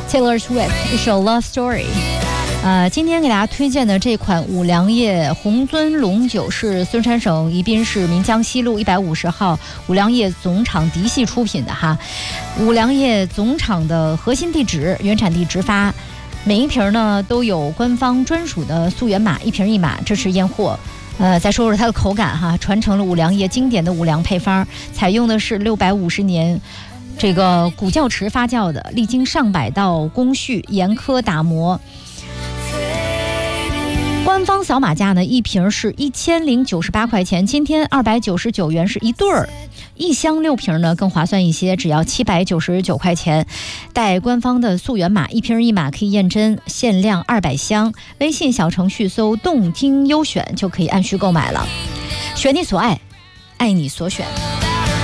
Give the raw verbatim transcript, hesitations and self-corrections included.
Taylor Swift 一首 Love Story。呃，今天给大家推荐的这款五粮液红尊龙酒是孙山省宜宾市岷江西路一百五十号五粮液总厂嫡系出品的哈。五粮液总厂的核心地址、原产地直发，每一瓶呢都有官方专属的溯源码，一瓶一码，支持验货。呃，再说说它的口感哈，传承了五粮液经典的五粮配方，采用的是六百五十年。这个古窖池发酵的，历经上百道工序，严苛打磨。官方扫码价呢，一瓶是一千零九十八块钱，今天二百九十九元是一对儿，一箱六瓶呢更划算一些，只要七百九十九块钱。带官方的溯源码，一瓶一码可以验真，限量二百箱。微信小程序搜“动听优选”就可以按需购买了。选你所爱，爱你所选。